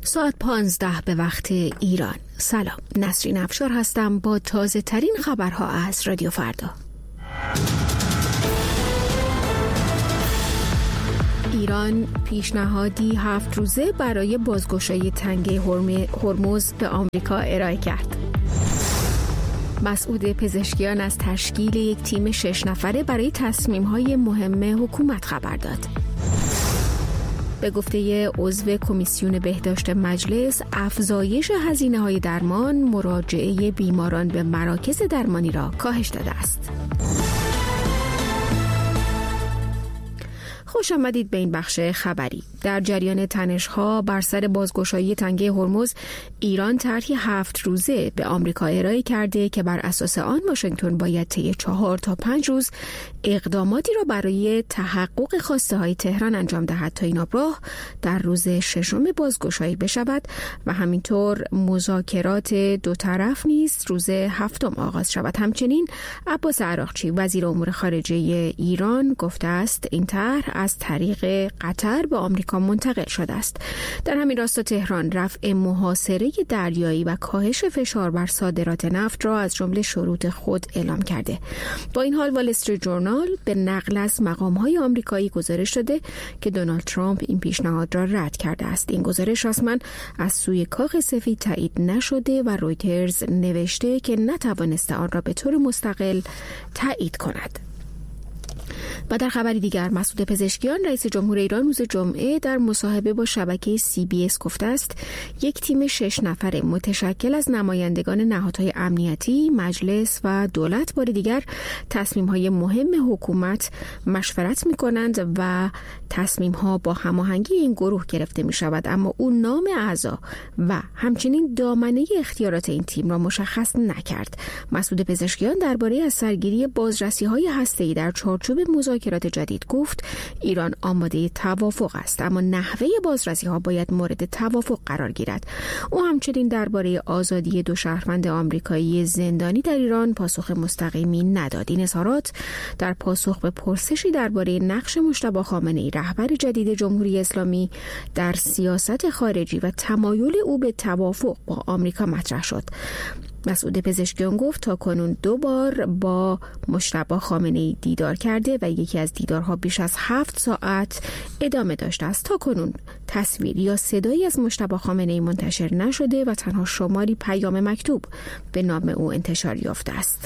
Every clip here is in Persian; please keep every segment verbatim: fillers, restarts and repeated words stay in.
ساعت پانزده به وقت ایران. سلام، نسرین افشار هستم با تازه ترین خبرها از رادیو فردا. ایران پیشنهادی هفت روزه برای بازگشایی تنگه هرمز به آمریکا ارائه کرد. مسعود پزشکیان از تشکیل یک تیم شش نفره برای تصمیم‌های مهم حکومت خبر داد. به گفته عضو کمیسیون بهداشت مجلس، افزایش هزینه‌های درمان مراجعه بیماران به مراکز درمانی را کاهش داده است. خوش آمدید به این بخش خبری. در جریان تنش‌ها بر سر بازگشایی تنگه هرمز، ایران طرحی هفت روزه به آمریکا ارائه کرده که بر اساس آن واشنگتن باید طی چهار تا پنج روز اقداماتی را برای تحقق خواسته‌های تهران انجام دهد تا این آبراه در روز ششم بازگشایی بشود و همینطور مذاکرات دو طرف نیز روز هفتم آغاز شود. همچنین عباس عراقچی وزیر امور خارجه ایران گفته است این طرح از طریق قطر به آمریکا منتقل شده است. در همین راستا تهران رفع محاصره دریایی و کاهش فشار بر صادرات نفت را از جمله شروط خود اعلام کرده. با این حال وال استریت ژورنال به نقل از مقام‌های آمریکایی گزارش داده که دونالد ترامپ این پیشنهاد را رد کرده است. این گزارش رسما از سوی کاخ سفید تایید نشده و رویترز نوشته که نتوانسته آن را به طور مستقل تایید کند. و در خبری دیگر، مسعود پزشکیان رئیس جمهور ایران روز جمعه در مصاحبه با شبکه سی بی اس گفته است یک تیم شش نفره متشکل از نمایندگان نهادهای امنیتی، مجلس و دولت بار دیگر تصمیم‌های مهم حکومت مشورت می‌کنند و تصمیم‌ها با هماهنگی این گروه گرفته می‌شود، اما او نام اعضا و همچنین دامنه اختیارات این تیم را مشخص نکرد. مسعود پزشکیان درباره از سرگیری بازرسی‌های هسته‌ای در چارچوب مذاکرات جدید گفت ایران آماده توافق است، اما نحوه بازرسی ها باید مورد توافق قرار گیرد. او همچنین درباره آزادی دو شهروند آمریکایی زندانی در ایران پاسخ مستقیمی نداد. این اظهارات در پاسخ به پرسشی درباره نقش مجتبی خامنه‌ای رهبر جدید جمهوری اسلامی در سیاست خارجی و تمایل او به توافق با آمریکا مطرح شد. مسعود پزشکیان گفت تا کنون دو بار با مجتبی خامنه‌ای دیدار کرده و یکی از دیدارها بیش از هفت ساعت ادامه داشته است. تا کنون تصویر یا صدایی از مجتبی خامنه‌ای منتشر نشده و تنها شماری پیام مکتوب به نام او انتشار یافته است.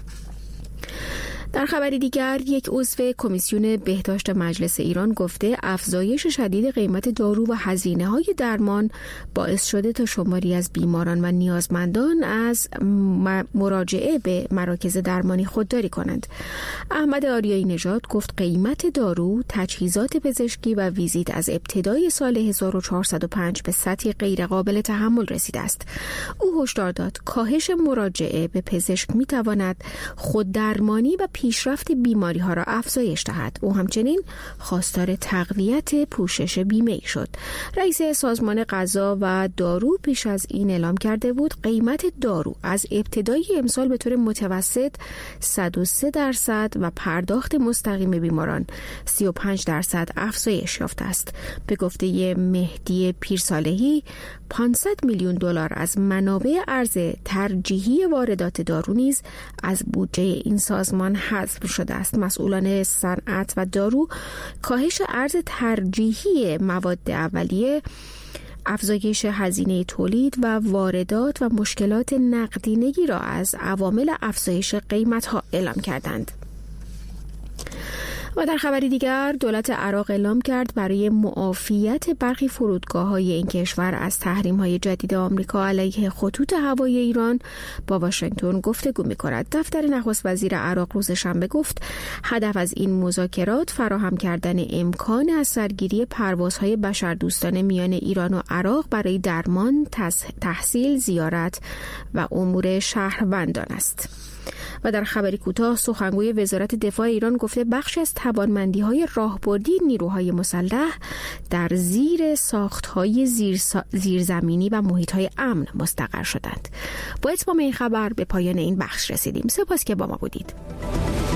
در خبری دیگر، یک عضو کمیسیون بهداشت مجلس ایران گفته افزایش شدید قیمت دارو و هزینه‌های درمان باعث شده تا شماری از بیماران و نیازمندان از مراجعه به مراکز درمانی خودداری کنند. احمد آریایی نژاد گفت قیمت دارو، تجهیزات پزشکی و ویزیت از ابتدای سال هزار و چهارصد و پنج به سطحی غیرقابل تحمل رسیده است. او هشدار داد کاهش مراجعه به پزشک می‌تواند خوددرمانی و پیشرفت بیماری ها را افزایش دهد. او همچنین خواستار تقویت پوشش بیمه‌ای شد. رئیس سازمان غذا و دارو پیش از این اعلام کرده بود قیمت دارو از ابتدای امسال به طور متوسط صد و سه درصد و پرداخت مستقیم بیماران سی و پنج درصد افزایش یافته است. به گفته مهدی پیرصالحی، پانصد میلیون دلار از منابع ارز ترجیحی واردات دارو نیز از بودجه این سازمان حذف شده است. مسئولان صنعت و دارو کاهش ارز ترجیحی مواد اولیه، افزایش هزینه تولید و واردات و مشکلات نقدینگی را از عوامل افزایش قیمت‌ها اعلام کردند. و در خبری دیگر، دولت عراق اعلام کرد برای معافیت برخی فرودگاه‌های این کشور از تحریم‌های جدید آمریکا علیه خطوط هوایی ایران با واشنگتن گفتگو می‌کند. دفتر نخست وزیر عراق روز شنبه گفت هدف از این مذاکرات فراهم کردن امکان از سرگیری پروازهای بشردوستانه میان ایران و عراق برای درمان، تحصیل، زیارت و امور شهروندان است. و در خبری کوتاه، سخنگوی وزارت دفاع ایران گفته بخشی از توانمندی‌های راهبردی نیروهای مسلح در زیر ساخت‌های زیر زیرزمینی و محیط‌های امن مستقر شدند. با اتمام این خبر به پایان این بخش رسیدیم. سپاس که با ما بودید.